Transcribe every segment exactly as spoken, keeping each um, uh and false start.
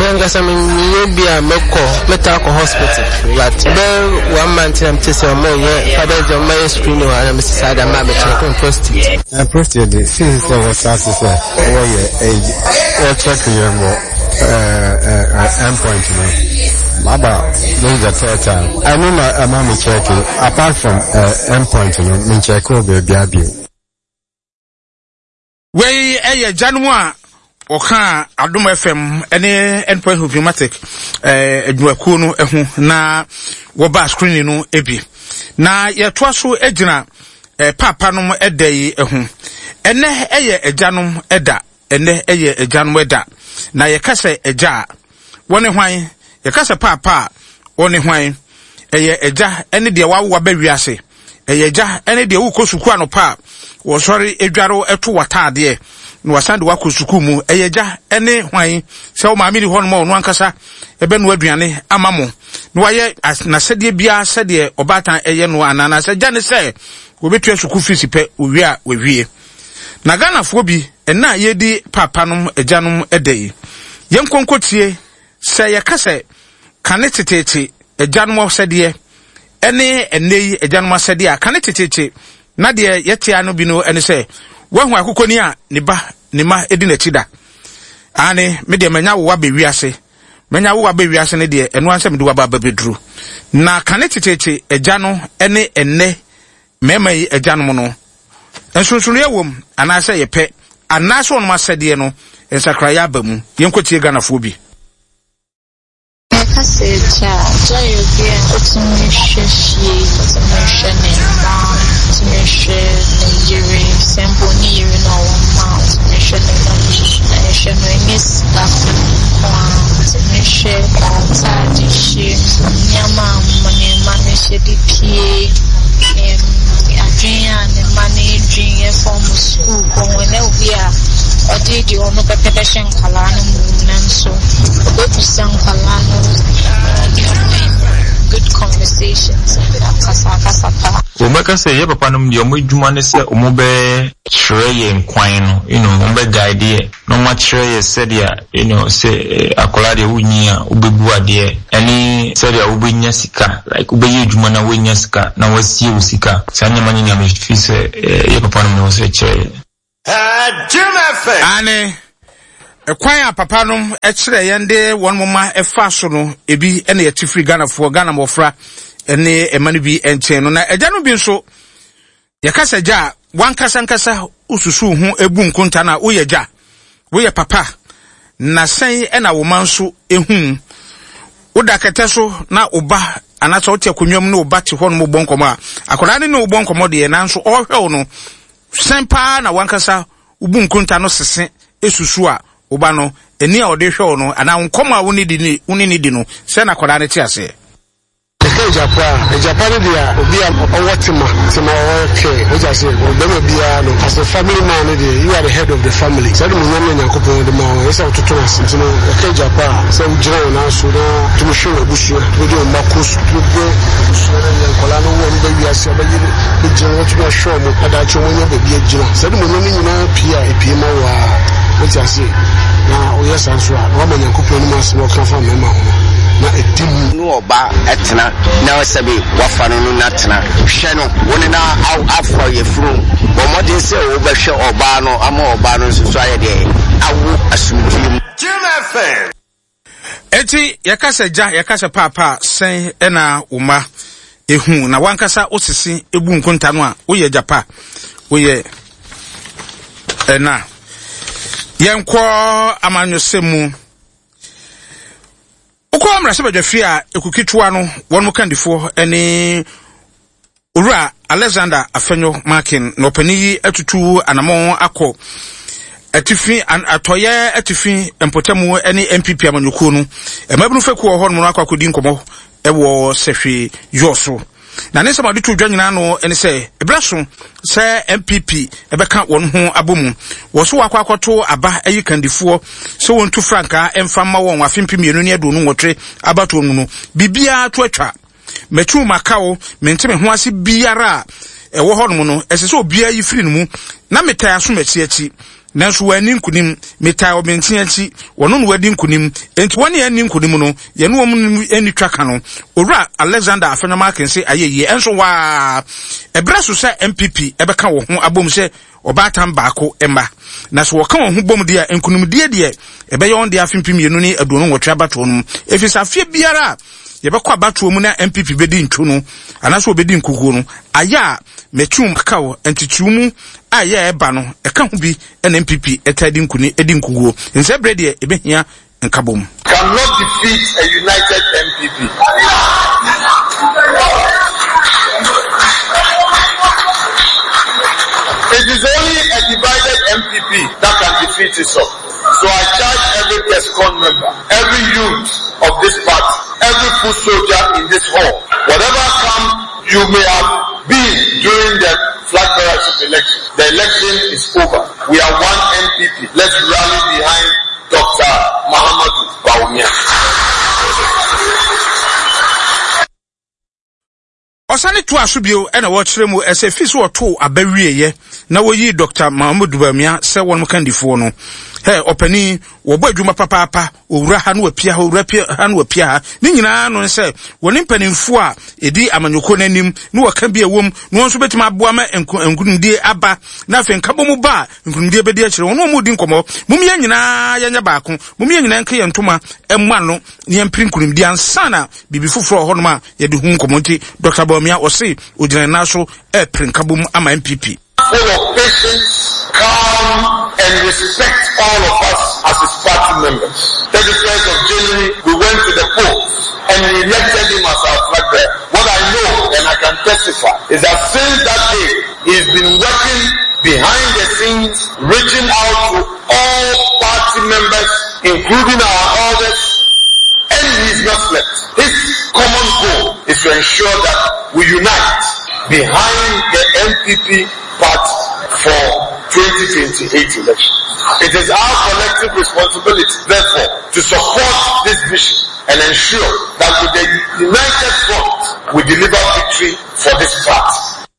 Menga some maybe a medical medical hospital. But there one month I'm just a more yeah. Father the my screen or I'm Missus Adam Mabbit and prostate. I prostate since I was asked to say, oh yeah, age, check your more uh endpoint now. About this the third time. I mean my mommy checking apart from uh endpoint you know, me check over baby. Wey eh January Oka Adom F M any endpoint Humatic eh adwaku no ehu na wo ba screen no ebi na ye toa so egina eh papa no edai ehu ene eye ejanom eda ene eye ejanom eda na ye kase eja woni hwan ye kase papa woni hwan eye eja ene de wawo ba wiase eye eja ene de wo kosuku anopa wo sori edwaro eto watade no wasande wakosuku mu eyeja ene hwan se o maami ni hon mo no ankasa ebe no aduane amamo no waye na sede bia sede obatan eye no anana se gya ne se obetua suku fees pe owie a wewie na Ghana fo bi ena yedi papa nom ejanom edai yenkonkotie se ye kase kane tetete ejanom sede ene enei ejanom sede a kane tetete na de yetia no bi no ene se wahu akukoni a ne ba ne ma edi na chida ane me de manya wo ba wiase manya wo ba wiase ne de eno ansem de wo ba bedru na kane tetete eja no ene enne mema yi eja no no ensunsunu ye wom ana se ye pe ana so no masede no ensakra ya ba mu yenkotie Ghana fo bi kase cha joyo bia otumi hwehwie otumi hwene ma otumi hwe Nigeria sembo ni yiri no ma otumi hwe na hwe no emis tafu otumi hwe ta di shi nyama mane mane she di pie em adrian managing e form school ko wona obia odi di ono pepe shen kala no mu nanso obebusan kala no good conversations kasa kasa pa Omeka say ye papa nom de omo dwuma ne se omo be kyerɛ ye nkwan no you know omo be guide no ma kyerɛ ye sedia you know say akola de wunyi a obebu ade ani sedia obenya sika like obeye dwuma na wenya sika na wasie usika sanya manyi nya me fi se ye papa nom no se kyerɛ eh Jim ane ekwan a papa nom e kyerɛ yende won moma e fa so no ebi ene ye tifri Ghana fo Ghana mofra ene emanu bi enchen no na eja no bi nso ye kasa ja wan kasa nkasa ususu hu ebu nkunta na wo ye ja wo ye papa na sen ena wo manso ehun wo dakete so na oba anasa wo te konwam na oba te ho no bo nkoma akoda ne no bo nkoma de na nso ohwe no sen pa na wan kasa ubu nkunta no sese esusu a oba no eni a ode hwe no ana nkoma wo ni di ni uni ni di no se na koda ne ti ase Japan, Japan dia obi a owotima tima okay what I say o dem bia no as a family man you are the head of the family so dem nyam nyankopon dem o esa ototo na so no okay Japan so jira na so na to show ebusu to do makos to go so na nyankola no wo mba wiase abayi be jira to show mo pada cho mo nya be bia jira so dem nyam nyina pia epie ma wa what I say na o yes answer wa ma nyankopon no mas no kan fa mema ho na edim no oba etna na wasabe wafano no natna hwe no woni na afro ye furu bo modin se wo be hwe oba no ama oba no so aye de awu asumdiem Jim F M eti yakasa ja yakasa papa sen ena uma ehu na wankasa osisi ebu nkunta no a wo ye japa wo ye ena yenko amanyo semu Okwa mra sebe dwafia ekukitwa no won mukandifo ene Ura Alexander Afenyo Markin no pani atutu anamo akọ atifi an atoye atifi empotemu ene M P P amanyuku no emabunu feku ho no akọ akodi nkomo ewo sehwe yoso na ne sama ditu dwanyina no ene se ebraso se M P P ebeka won ho abomu wo so akọ akoto aba ayi kandifo so won tu franka emfa ma won afimpi mienu ne ado no wotre abato nu no bibia to atwa metu makao mentime ho ase biara ewo ho no no esese obia yi firi no mu na metaa so machi achi nanso wani nkunim metaa obentiachi wono no wadi nkunim enti woni ani nkunim no ye no wom ani twaka no owura Alexander Afenama kense ayeye enso wa ebraso se M P P ebeka wo ho abom se obatam baako emba na so woka wo ho bom de a nkunim de de ebe ye on de afimpim ye no ni aduonu wotwe abato no efisa afie biara yebekwa abato mu na M P P bedi ntu no anaso obedi nkukuo no aya metum kawo entitumu aya eba no eka ho bi na M P P etadi nkuni edi nkukuo nse brede ebehia nkabom cannot defeat a united M P P. It is only a divided M P P that can defeat itself. So I charge every TESCON member, every youth of this party, every foot soldier in this hall, whatever camp you may have been during the flag bearership election, the election is over. We are one M P P. Let's rally behind Doctor Mahamudu Bawumia. Osane to asubio ena wo kire mu ese fiso oto abawieye na wo yi Doctor Mahamudu Bawumia se won kandifo no he opani wo bo adwuma papapa owura ha no wapia ha owura ha no wapia ha ni nyina no se woni mpanimfo a edi amanyoko nanim no waka bia wom no nso betima aboa ma enkunundie aba na afen kabomu ba enkunundie bedi a kire won mu di nkomo mum ye nyina yanya baako mum ye nyina nka ye ntoma emma no ne empiri nkunundie ansana bibi foforo ho no ma ye de hu nkomo nti Doctor Bawumia o se ogina na so e prin kabom ama M P P full of patience, calm, and respect all of us as his party members. thirty-first of January, we went to the polls and we elected him as our flag bearer. What I know and I can testify is that since that day, he's been working behind the scenes, reaching out to all party members, including our elders, and he's not slept. His common goal is to ensure that we unite behind the M P P party for twenty twenty-eight elections. It is our collective responsibility, therefore, to support this vision and ensure that with the united front, we deliver victory for this party.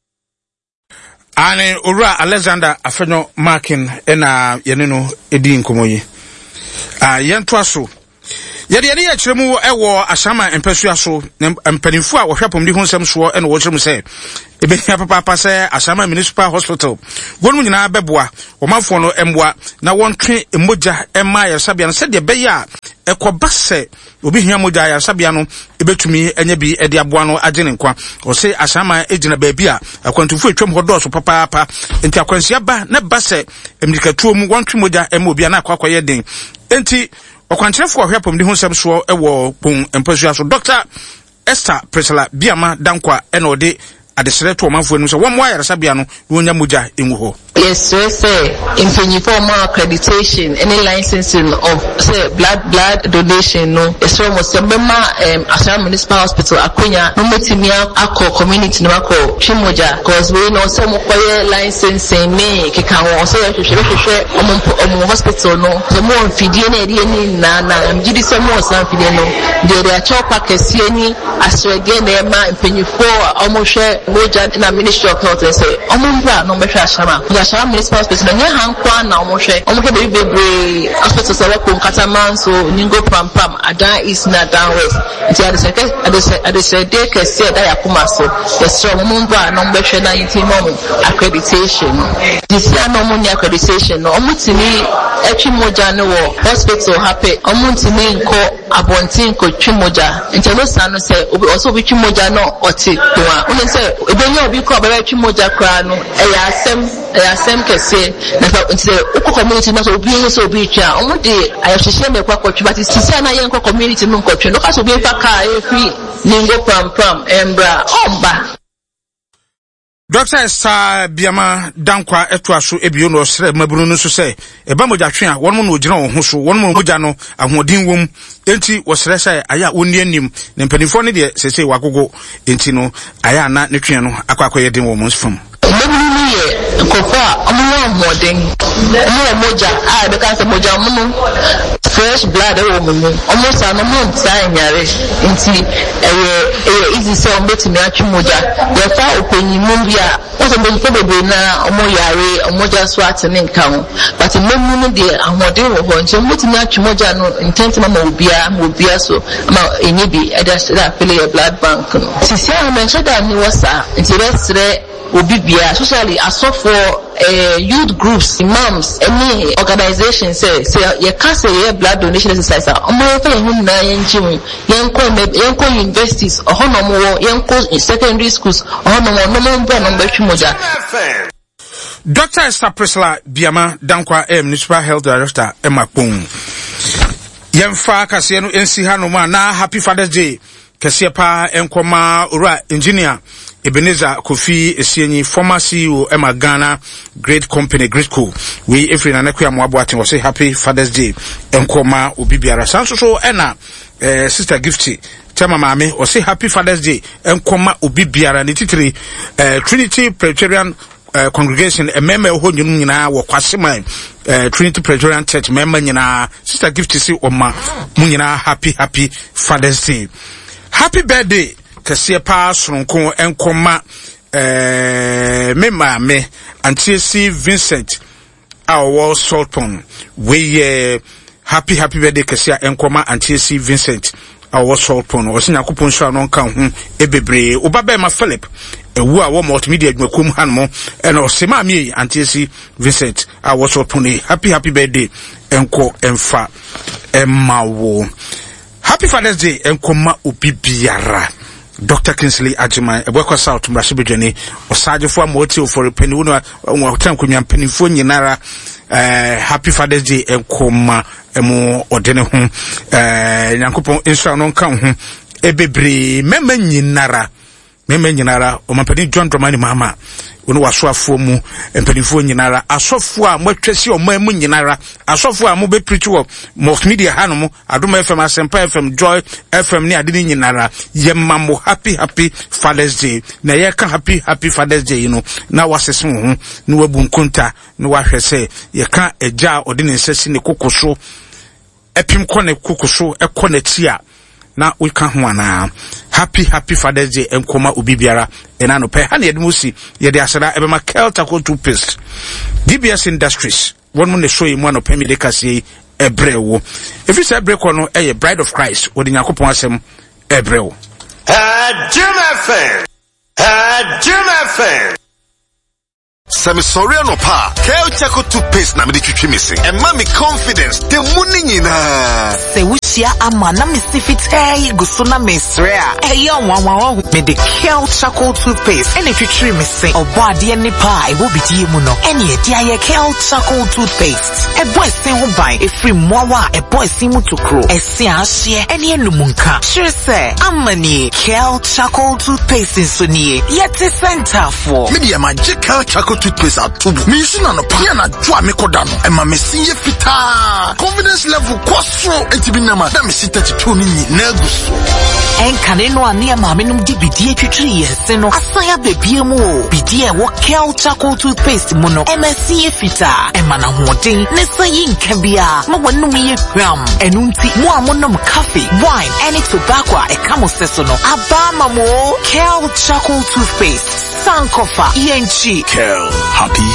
Ane ura Alexander Afenama ena yeneno edi nkomoyi. Ah yentwa so yede yede ya kiremu ewo asama empesua so mpanimfu a wohwapom di honsem so ena wo kiremu se ebehia papa papa se asama municipal hospital gonu nyina beboa omafo no emboa na wontwe emoja ema ya sabia no se de beya ekoba se obi hia moja ya sabia no ebetumi enya bi ede aboa no agene nkwa o se asama ejina baabi a akwantufu etwam hodo so papa papa enti akwansia ba na ba se emdikatuo mu wontwe moja ema obi na akwa kwaye den enti okwankyerefo ohwapom di honsem so ewo pon empesua so Doctor Esther Priscilla Biama Dankwa ena ode adesere to omanfo enu so wo mo ayaresa bia no wonya moja enwu ho. Yes, so say in formal accreditation, any licensing of say blood blood donation, no. It's almost a bema um Asama Municipal Hospital Akunya, no metimia ako community no ako chimoja, because we know some koye licensing me keka wo so hwehwehwe omo hospital no. So mo mfidie na eri ni na na mjidi so mo san fidie no. De de achopa kesi ni asrege na ema mpanyifo omo hwe moja na Ministry of Health say omo mbra no behwe Asama. Asama Municipal Hospital na hankwa na omoshe omoshe be bebre hospital sawa ko Nkatama so ningo pam pam adan is na down west nti adeseke adese adese de kese da yakoma so the strong mumba na ombehwe na yiti mom accreditation this year no money accreditation no omutimi etwi moja no wo hospital happy omutimi nko abontin ko twi moja nti no sano se obi also bi twi moja no oti toa oni se ebenya obi ko abara twi moja kra no eya asem eya asem kese na nti uko community na so obi yen so obi twa omudi ayehye me kwa kwatwa but sisi na yen ko community no kwatwa no ka so obi fa ka efi ningo pam pam embra omba. Doctor Esther Biama Dankwa etwa so ebio no sre maburu no so se eba moja twe a won mo no gina ho so won mo moja no ahodin wom enti wo sre se aya woni anim ne mpanifo ne de sese wagogo enti no aya na ne twe no akwa akwa yeden wo mo sfam. Maybe ye kofa omo modern. Omo moja ah because moja muno fresh blood e wo mu. Omo sa no mo ntia nyare. Nti eh eh easy say omo betimi atwe moja. We fa openyimu bia also be probably na omo yare omo ja so atene nka ho. But memu no de ahode wo ho nti omo betimi atwe moja no intent ma obia ma obia so ma enye bi e just that fill your blood bank. Sisi a mention that ni wasa nti restre obibia socially aso for uh, youth groups, imams, any organization say say you can say your blood donation exercise. Omo fa yin na yin jimu yin ko yin ko universities ohono mo yin ko secondary schools ohono mo no mo bra no betwi moja. Doctor Esther Priscilla Biama Dankwa M Municipal Health Director Emma Pong. Yemfa kase no ensi ha no ma na happy Father's Day kase pa enkoma ora engineer Ebenezer Kofi Esienyi, former C E O Emma Ghana Great Company Great Co. We every na nakwa moaboaten was say happy Father's Day enkoma obibiara sanso so ena eh, Sister Gifty Chama Mame or say happy Father's Day enkoma obibiara ni titiri eh, Trinity Presbyterian Uh, congregation a member who you nyina wo kwase man uh, Trinity Presbyterian Church member nyina Sister Gift si oma mu nyina happy happy Father's Day. Happy birthday kase pa sonko enkoma eh me ma me Auntie Vincent our Sultan we uh, happy happy birthday kase enkoma Auntie Vincent our Sultan o sinya kupon so anon kan ho ebebre obabe ma Philip ewu a wo multimedia adwakum hanmo ena osema mi Auntie Vincent our Sultan happy happy birthday enko emfa emawo happy Father's Day enkoma obibiara Doctor Kinsley Ajima ebwekwa South Mrashibedwani osagefo amoti for penny wonu wo tan konwa penifo nyinara eh happy Father's Day enkoma emu odene ho eh Nyankopon insha no nka ho ebebre mema nyinara mema nyinara o mapani John Dramani mama wonu wasoafo mu empanifo nyinara asofo a mwatwesi o mamu nyinara asofo a mo be preach wo multimedia hanom Adom F M Asempa F M Joy F M ni adini nyinara yemma mo happy happy Father's Day na ye ka happy happy Father's Day you know na wasese ho na wabu nkonta na wahwese ye ka eja odine nsesi ne kokoso epim kone kokoso ekone tia na we can wana happy happy Father's Day enkoma obibiara enano pe ha na yedmusi yede asara ebema Kel Charcoal toothpaste D B S Industries one mo ne show yi mo no pe mi de kase ebrewo if you say break no eh Bride of Christ wodi Yakopon asem ebrewo uh Jim F M uh Jim F M Sami sorry no pa Kel Charcoal toothpaste na me de twitwi me se and me confidence the money nyina se wushia ama na me sifitei gusuna mesrea eh ya wanwa me de Kel Charcoal toothpaste ene twitwi me se obade ne pa e wo bidie mu no ene e dia ye Kel Charcoal toothpaste e boy sen ho ban e free mowa e boy sen mu tokro e se ahye ene enumunka sure say amani Kel Charcoal toothpaste so nie yete center for me dia magic Kel Charcoal toothpaste atubu me use na no pa na dwa me koda no e ma me sin ye fita confidence level kwasro entibi na ma na me sita titu ni na guso en kane no ane ma me num di bidie twitwi yese no asaya bebie mu o bidie wo Kel Charcoal toothpaste mu no e ma sin ye fita e ma na hoden ne sayi nka bia ma wanum ye hwam enunti mu amonom coffee wine any tobacco e kamo seso no abama mo Kel Charcoal toothpaste sankofa yenchi Kel happy